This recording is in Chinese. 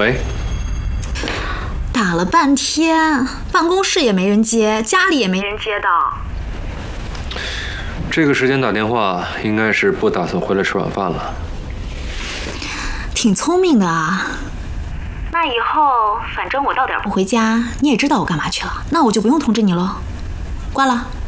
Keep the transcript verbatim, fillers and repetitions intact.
喂， 打了半天，办公室也没人接，家里也没人接的。 这个时间打电话，应该是不打算回来吃晚饭了。 挺聪明的啊。那以后反正我到点不回家，你也知道我干嘛去了，那我就不用通知你了。挂了。